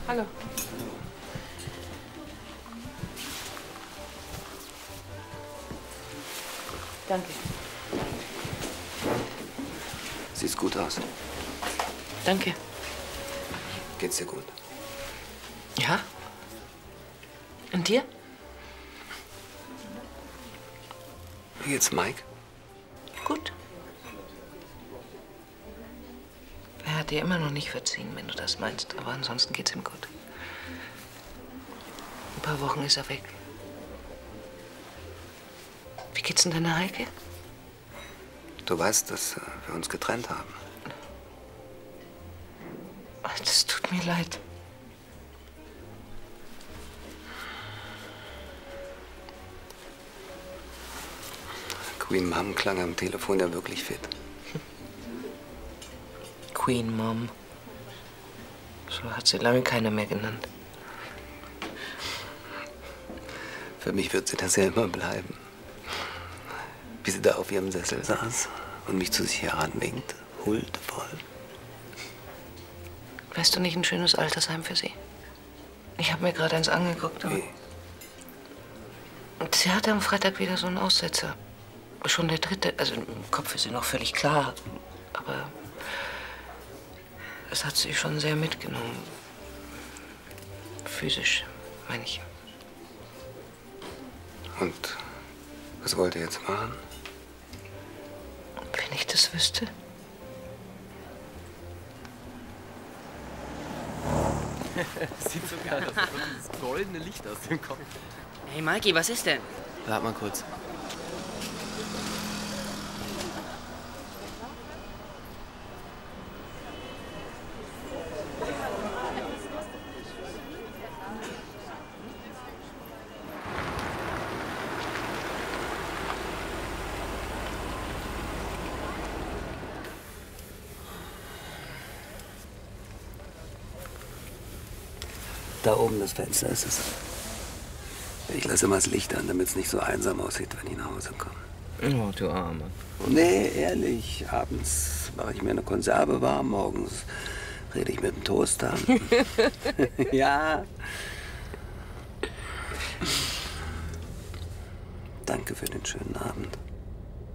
Hallo. Danke. Siehst gut aus. Danke. Geht's dir gut? Ja? Und dir? Wie geht's Mike? Gut. Er hat dir immer noch nicht verziehen, wenn du das meinst. Aber ansonsten geht's ihm gut. Ein paar Wochen ist er weg. Wie geht's denn deiner Heike? Du weißt, dass wir uns getrennt haben. Das tut mir leid. Queen Mom klang am Telefon ja wirklich fit. Queen Mom. So hat sie lange keiner mehr genannt. Für mich wird sie das ja immer bleiben. Wie sie da auf ihrem Sessel saß und mich zu sich heranwinkte, huldvoll. Weißt du nicht, ein schönes Altersheim für sie? Ich habe mir gerade eins angeguckt. Wie? Und sie hatte am Freitag wieder so einen Aussetzer. Schon der dritte. Also im Kopf ist sie noch völlig klar. Aber es hat sie schon sehr mitgenommen. Physisch, meine ich. Und was wollt ihr jetzt machen? Wenn ich das wüsste. Sieht so geil aus, als würde dieses goldene Licht aus dem Kopf. Hey Mikey, was ist denn? Warte mal kurz. Da oben das Fenster ist es. Ich lasse immer das Licht an, damit es nicht so einsam aussieht, wenn ich nach Hause komme. Oh, du Arme. Nee, ehrlich. Abends mache ich mir eine Konserve warm, morgens rede ich mit dem Toaster. Ja. Danke für den schönen Abend.